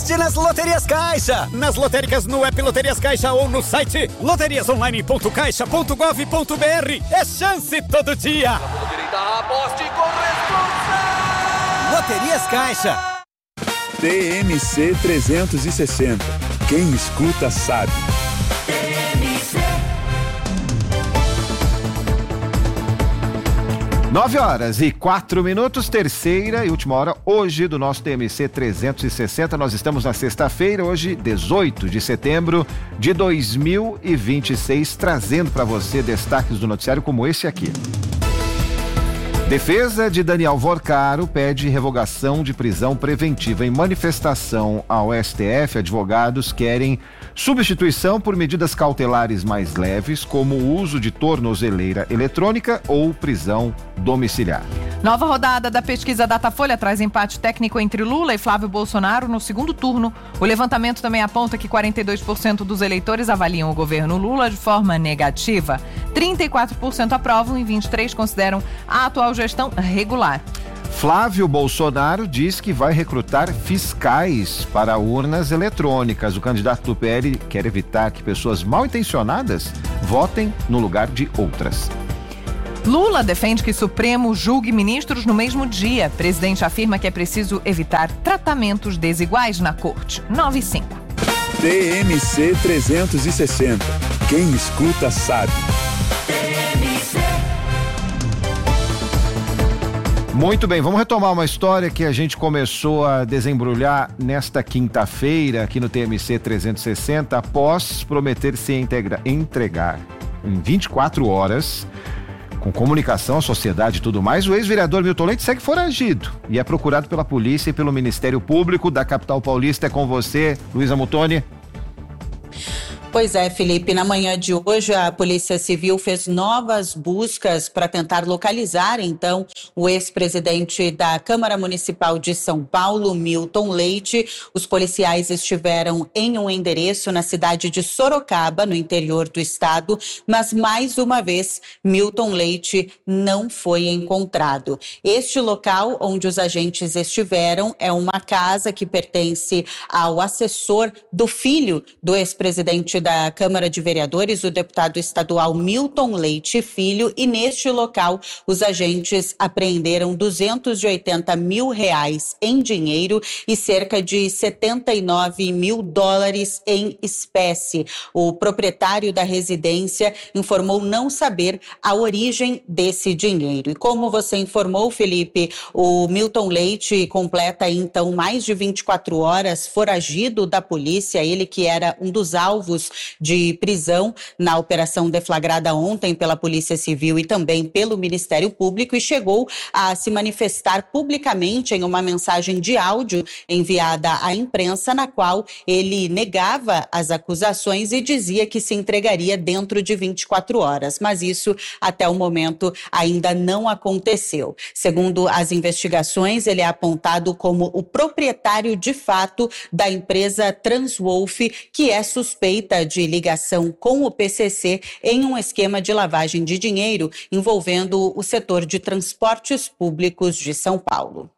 sorte nas Loterias Caixa. Nas lotéricas, no app Loterias Caixa ou no site loteriasonline.caixa.gov.br. É chance todo dia. Aposte com responsabilidade. Loterias Caixa. TMC 360. Quem escuta sabe. 9h04, terceira e última hora hoje do nosso TMC 360. Nós estamos na sexta-feira, hoje 18 de setembro de 2026, trazendo para você destaques do noticiário como esse aqui. Defesa de Daniel Vorcaro pede revogação de prisão preventiva. Em manifestação ao STF, advogados querem substituição por medidas cautelares mais leves, como o uso de tornozeleira eletrônica ou prisão domiciliar. Nova rodada da pesquisa Datafolha traz empate técnico entre Lula e Flávio Bolsonaro no segundo turno. O levantamento também aponta que 42% dos eleitores avaliam o governo Lula de forma negativa. 34% aprovam e 23% consideram a atual gestão regular. Flávio Bolsonaro diz que vai recrutar fiscais para urnas eletrônicas. O candidato do PL quer evitar que pessoas mal intencionadas votem no lugar de outras. Lula defende que Supremo julgue ministros no mesmo dia. Presidente afirma que é preciso evitar tratamentos desiguais na corte. 9:05. TMC 360. Quem escuta sabe. Muito bem, vamos retomar uma história que a gente começou a desembrulhar nesta quinta-feira aqui no TMC 360, após prometer se entregar em 24 horas, com comunicação à sociedade e tudo mais. O ex-vereador Milton Leite segue foragido e é procurado pela polícia e pelo Ministério Público da capital paulista. É com você, Luísa Mutoni. Pois é, Felipe, na manhã de hoje a Polícia Civil fez novas buscas para tentar localizar, então, o ex-presidente da Câmara Municipal de São Paulo, Milton Leite. Os policiais estiveram em um endereço na cidade de Sorocaba, no interior do estado, mas mais uma vez Milton Leite não foi encontrado. Este local onde os agentes estiveram é uma casa que pertence ao assessor do filho do ex-presidente da Câmara de Vereadores, o deputado estadual Milton Leite Filho, e neste local os agentes apreenderam R$280 mil em dinheiro e cerca de $79 mil em espécie. O proprietário da residência informou não saber a origem desse dinheiro. E como você informou, Felipe, o Milton Leite completa então mais de 24 horas foragido da polícia, ele que era um dos alvos de prisão na operação deflagrada ontem pela Polícia Civil e também pelo Ministério Público, e chegou a se manifestar publicamente em uma mensagem de áudio enviada à imprensa, na qual ele negava as acusações e dizia que se entregaria dentro de 24 horas, mas isso até o momento ainda não aconteceu. Segundo as investigações, ele é apontado como o proprietário de fato da empresa Transwolf, que é suspeita de ligação com o PCC em um esquema de lavagem de dinheiro envolvendo o setor de transportes públicos de São Paulo.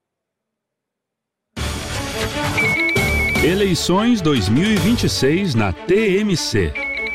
Eleições 2026 na TMC.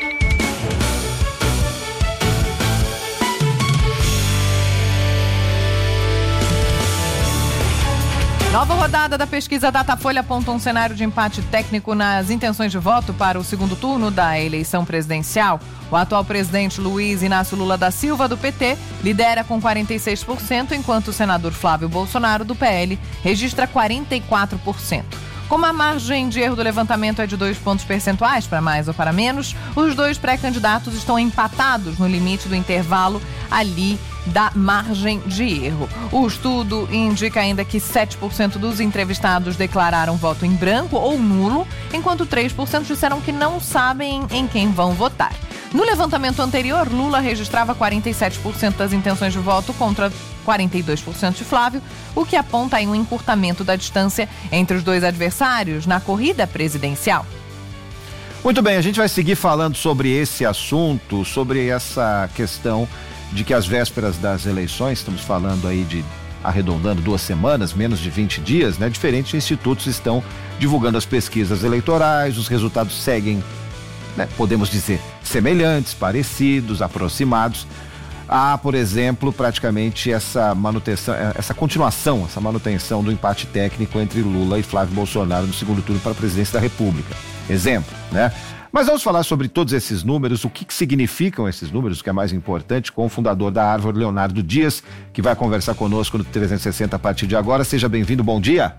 Nova rodada da pesquisa Datafolha aponta um cenário de empate técnico nas intenções de voto para o segundo turno da eleição presidencial. O atual presidente Luiz Inácio Lula da Silva, do PT, lidera com 46%, enquanto o senador Flávio Bolsonaro, do PL, registra 44%. Como a margem de erro do levantamento é de 2 pontos percentuais, para mais ou para menos, os dois pré-candidatos estão empatados no limite do intervalo ali da margem de erro. O estudo indica ainda que 7% dos entrevistados declararam voto em branco ou nulo, enquanto 3% disseram que não sabem em quem vão votar. No levantamento anterior, Lula registrava 47% das intenções de voto contra 42% de Flávio, o que aponta aí um encurtamento da distância entre os dois adversários na corrida presidencial. Muito bem, a gente vai seguir falando sobre esse assunto, sobre essa questão de que às vésperas das eleições, estamos falando aí de arredondando 2 semanas, menos de 20 dias, né? Diferentes institutos estão divulgando as pesquisas eleitorais, os resultados seguem, né, podemos dizer, semelhantes, parecidos, aproximados. Há, por exemplo, praticamente essa manutenção, essa continuação, essa manutenção do empate técnico entre Lula e Flávio Bolsonaro no segundo turno para a presidência da República. Exemplo, né? Mas vamos falar sobre todos esses números, o que significam esses números, o que é mais importante, com o fundador da Árvore, Leonardo Dias, que vai conversar conosco no 360 a partir de agora. Seja bem-vindo, bom dia.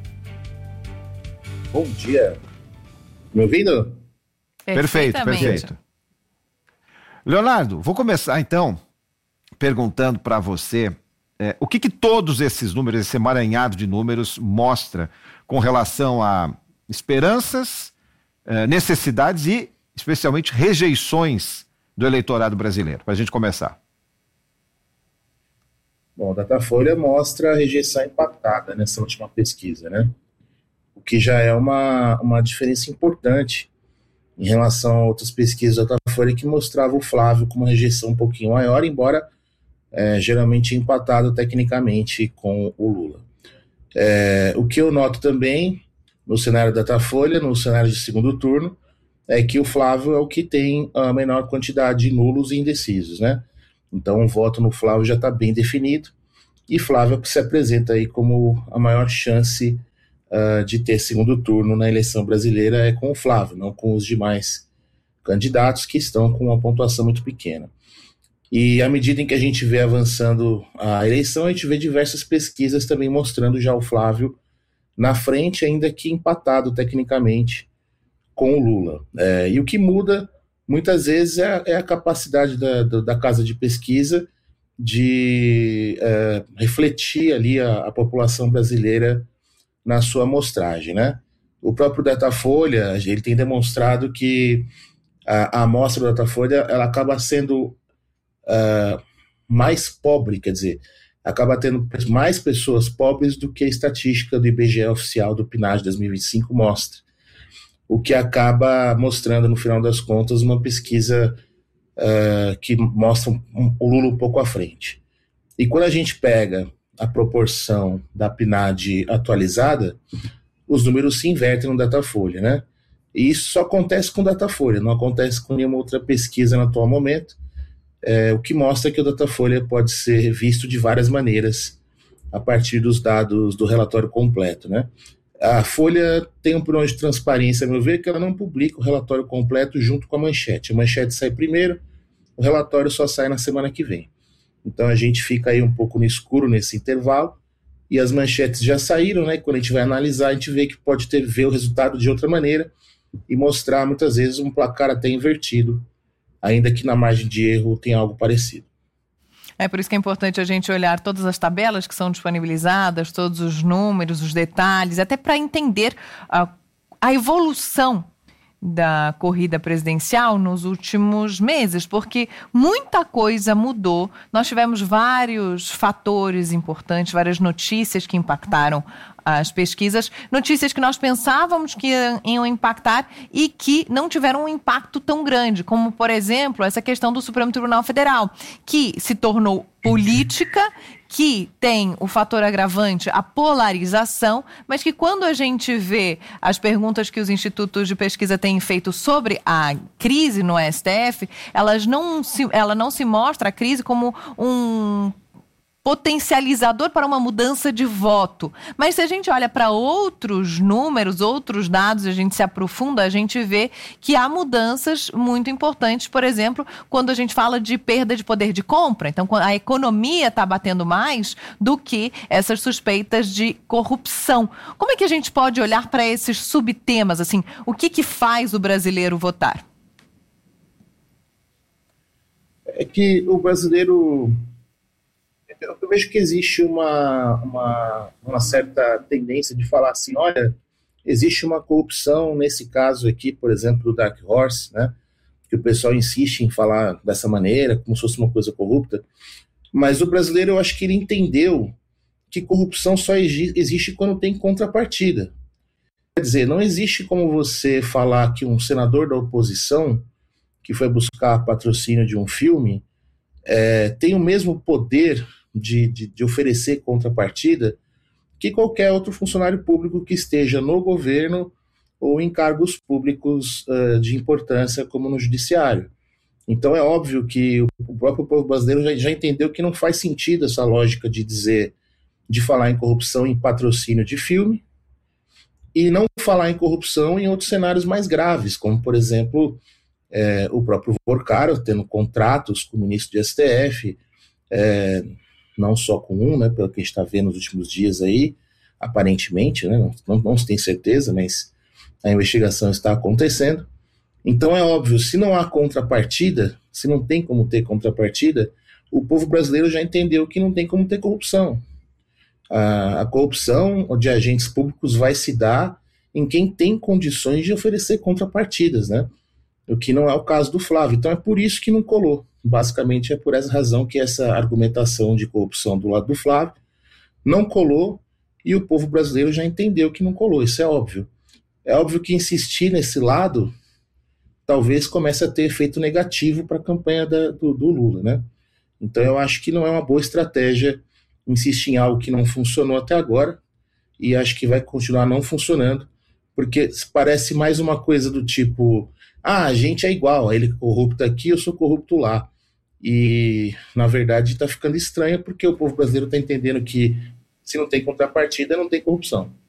Bom dia. Me ouvindo? Perfeito. Leonardo, vou começar então perguntando para você o que todos esses números, esse emaranhado de números mostra com relação a esperanças, necessidades e especialmente rejeições do eleitorado brasileiro, para a gente começar. Bom, o Datafolha mostra a rejeição empatada nessa última pesquisa, né? O que já é uma diferença importante em relação a outras pesquisas da Datafolha que mostravam o Flávio com uma rejeição um pouquinho maior, embora geralmente empatado tecnicamente com o Lula. O que eu noto também no cenário da Datafolha, no cenário de segundo turno, é que o Flávio é o que tem a menor quantidade de nulos e indecisos, né? Então o voto no Flávio já está bem definido, e Flávio se apresenta aí como a maior chance de ter segundo turno na eleição brasileira é com o Flávio, não com os demais candidatos que estão com uma pontuação muito pequena. E à medida em que a gente vê avançando a eleição, a gente vê diversas pesquisas também mostrando já o Flávio na frente, ainda que empatado tecnicamente com o Lula. E o que muda, muitas vezes, é a capacidade da casa de pesquisa de refletir ali a população brasileira na sua amostragem, né? O próprio Datafolha, ele tem demonstrado que a amostra do Datafolha, ela acaba sendo mais pobre, quer dizer, acaba tendo mais pessoas pobres do que a estatística do IBGE oficial do PNAD 2025 mostra, o que acaba mostrando, no final das contas, uma pesquisa que mostra o Lula um pouco à frente. E quando a gente pega a proporção da PNAD atualizada, os números se invertem no Datafolha, né? E isso só acontece com o Datafolha, não acontece com nenhuma outra pesquisa no atual momento, o que mostra que o Datafolha pode ser visto de várias maneiras a partir dos dados do relatório completo, né? A Folha tem um problema de transparência, a meu ver, que ela não publica o relatório completo junto com a manchete. A manchete sai primeiro, o relatório só sai na semana que vem. Então a gente fica aí um pouco no escuro nesse intervalo, e as manchetes já saíram, né? Quando a gente vai analisar, a gente vê que pode ver o resultado de outra maneira e mostrar muitas vezes um placar até invertido, ainda que na margem de erro tenha algo parecido. É por isso que é importante a gente olhar todas as tabelas que são disponibilizadas, todos os números, os detalhes, até para entender a evolução da corrida presidencial nos últimos meses, porque muita coisa mudou. Nós tivemos vários fatores importantes, várias notícias que impactaram as pesquisas, notícias que nós pensávamos que iam impactar e que não tiveram um impacto tão grande, como, por exemplo, essa questão do Supremo Tribunal Federal, que se tornou política, que tem o fator agravante, a polarização, mas que quando a gente vê as perguntas que os institutos de pesquisa têm feito sobre a crise no STF, ela não se mostra a crise como um potencializador para uma mudança de voto. Mas se a gente olha para outros números, outros dados, a gente se aprofunda, a gente vê que há mudanças muito importantes, por exemplo, quando a gente fala de perda de poder de compra. Então, a economia está batendo mais do que essas suspeitas de corrupção. Como é que a gente pode olhar para esses subtemas? Assim, o que faz o brasileiro votar? É que o brasileiro... Eu vejo que existe uma certa tendência de falar assim, olha, existe uma corrupção nesse caso aqui, por exemplo, do Dark Horse, né, que o pessoal insiste em falar dessa maneira, como se fosse uma coisa corrupta, mas o brasileiro, eu acho que ele entendeu que corrupção só existe quando tem contrapartida. Quer dizer, não existe como você falar que um senador da oposição, que foi buscar patrocínio de um filme, tem o mesmo poder de oferecer contrapartida que qualquer outro funcionário público que esteja no governo ou em cargos públicos de importância, como no judiciário. Então é óbvio que o próprio povo brasileiro já entendeu que não faz sentido essa lógica de falar em corrupção em patrocínio de filme e não falar em corrupção em outros cenários mais graves, como, por exemplo, o próprio Porcaro tendo contratos com o ministro de STF, não só com um, né, pelo que a gente está vendo nos últimos dias aí, aparentemente, né, não se tem certeza, mas a investigação está acontecendo. Então é óbvio, se não há contrapartida, se não tem como ter contrapartida, o povo brasileiro já entendeu que não tem como ter corrupção. A corrupção de agentes públicos vai se dar em quem tem condições de oferecer contrapartidas, né? O que não é o caso do Flávio. Então é por isso que não colou. Basicamente é por essa razão que essa argumentação de corrupção do lado do Flávio não colou e o povo brasileiro já entendeu que não colou. Isso é óbvio. É óbvio que insistir nesse lado talvez comece a ter efeito negativo para a campanha do Lula, né? Então eu acho que não é uma boa estratégia insistir em algo que não funcionou até agora e acho que vai continuar não funcionando, porque parece mais uma coisa do tipo, a gente é igual, ele é corrupto aqui, eu sou corrupto lá. E na verdade está ficando estranho porque o povo brasileiro está entendendo que se não tem contrapartida, não tem corrupção.